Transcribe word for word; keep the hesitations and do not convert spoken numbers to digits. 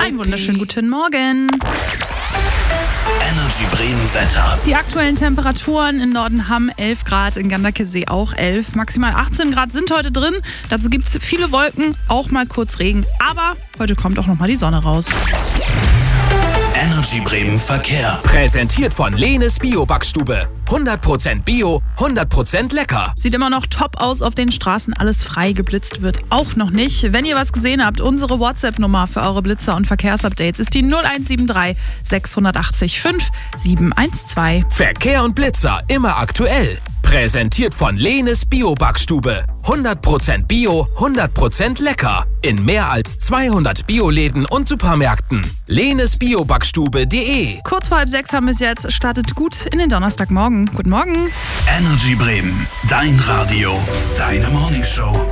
Einen wunderschönen guten Morgen. Energy Bremen Wetter. Die aktuellen Temperaturen im Norden haben elf Grad, in Ganderkesee auch elf. Maximal achtzehn Grad sind heute drin. Dazu gibt es viele Wolken, auch mal kurz Regen. Aber heute kommt auch noch mal die Sonne raus. Energy Bremen Verkehr. Präsentiert von Lehnes Bio-Backstube. hundert Prozent Bio, hundert Prozent lecker. Sieht immer noch top aus auf den Straßen, alles frei, geblitzt wird auch noch nicht. Wenn ihr was gesehen habt, unsere WhatsApp-Nummer für eure Blitzer und Verkehrsupdates ist die null eins sieben drei sechs acht acht fünf sieben eins zwei. Verkehr und Blitzer immer aktuell. Präsentiert von Lehnes Bio-Backstube. hundert Prozent Bio, hundert Prozent lecker. In mehr als zweihundert Bioläden und Supermärkten. lehnes bio backstube punkt de. Kurz vor halb sechs haben wir es jetzt. Startet gut in den Donnerstagmorgen. Guten Morgen. Energy Bremen. Dein Radio. Deine Morningshow.